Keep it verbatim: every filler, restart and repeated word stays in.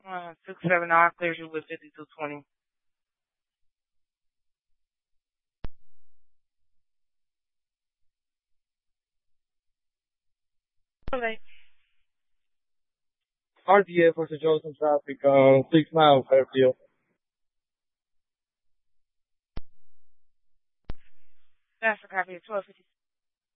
Uh, six seven nine clears you with fifty-two twenty. Okay. R T A for the Johnson traffic on six mile Fairfield. That's a copy of twelve fifty.